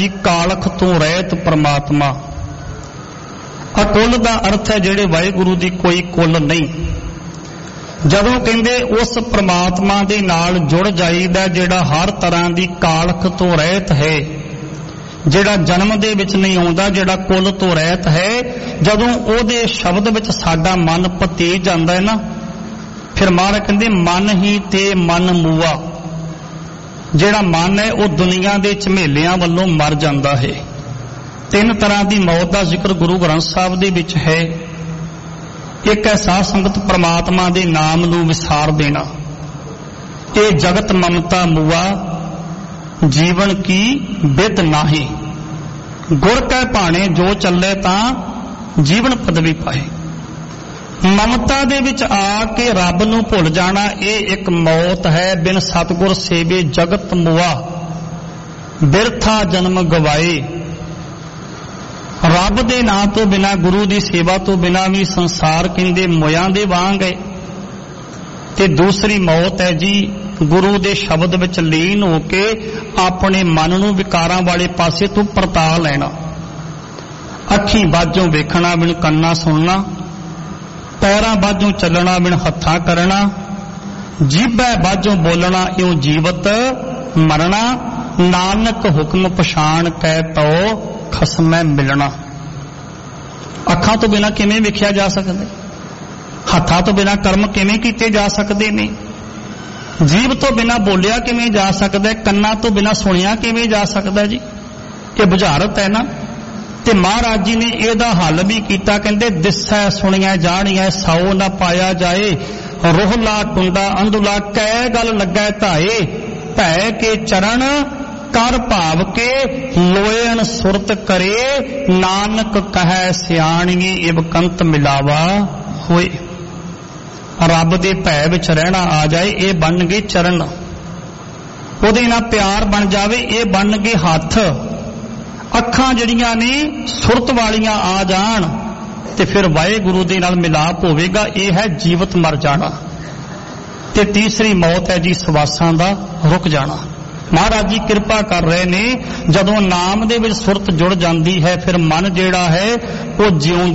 कालख तो रहत परमात्मा। अकुल का अर्थ है जेड़े वाहिगुरु दी कोई कुल नहीं। जदों कहंदे उस परमात्मा दे नाल जुड़ जाईदा जेड़ा हर तरह की कालख तो रहत है, जेड़ा जन्म दे विच नहीं आउंदा, जेड़ा कुल तो रहत है। जदों ओदे शब्द विच साडा मन पते जांदा है ना, फिर महाराज कहंदे मन ही ते मन मूआ। जेड़ा मन है वह दुनिया के झमेलियां वालों मर जाता है। तीन तरह की मौत का जिक्र गुरु ग्रंथ साहब दे विच है। एक है साध संगत परमात्मा दे नाम नूं विसार देना, ये जगत ममता मुआ जीवन की बिद नाही। गुर कै भाणे जो चले तां जीवन पदवी पाए। ममता दे विच आके रब नूं भुल जाना, ये एक मौत है। बिन सतगुर सेवे जगत मुआ, बिरथा जन्म गवाए। रब दे नां तो बिना, गुरु दी सेवा तो बिना भी संसार कहंदे मोयां दे वांग है। ते दूसरी मौत है जी गुरु दे शब्द विच लीन होके अपने मन नूं विकारां वाले पासे तो परता लेना। अखीं बाजों वेखना बिन कन्ना सुनना, पैरां बाजों चलना बिन हत्थां करना, जीभै बाजों बोलना इउं जीवत मरना। नानक हुक्म पछाण कै तो खसमै मिलना। अखां तो बिना किवें वेखिया जा सकदा, हत्थां तो बिना कर्म किवें कीते जा सकदे ने, जीभ तो बिना बोलिया किवें जा सकदा, कन्ना तो बिना सुनिया किवें जा सकदा जी। ये बुझारत है ना। ते महाराज जी ने ਇਹਦਾ हल भी किया, कहते दिसै सुनिया जानिया सौ ना पाया जाए। रोहला टुंडा अंधुला कै गल लगै धाए। भै के चरण कर भाव के लोयन सुरत करे। नानक कहै सियाणिए इव कंत मिलावा होए। रब दे भै विच रहना आ जाए, ये बन गए चरण। ਉਹਦੇ ਨਾਲ प्यार बन जावे, ये बन गए हथ। अखां जड़ियां ने सुरत वालियां आ जान ते फिर वाहिगुरु दे नाल मिलाप होवेगा। यह है जीवत मर जाना। ते तीसरी मौत है जी सवासां दा रुक जाना। महाराज जी कृपा कर रहे ने, जदों नाम दे विच सुरत जुड़ जांदी है फिर मन जेड़ा है वो जिउं